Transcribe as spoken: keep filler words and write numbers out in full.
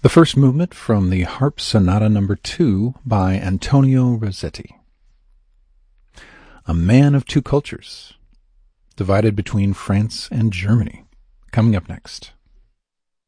The first movement from the Harp Sonata number two by Antonio Rossetti. A man of two cultures, divided between France and Germany. Coming up next.